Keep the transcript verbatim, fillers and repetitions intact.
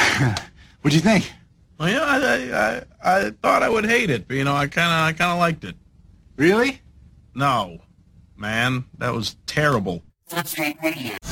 What'd you think? Well, yeah, I, I, I thought I would hate it, but, you know, I kind of I kind of liked it. Really? No, man, that was terrible. That's right, radio.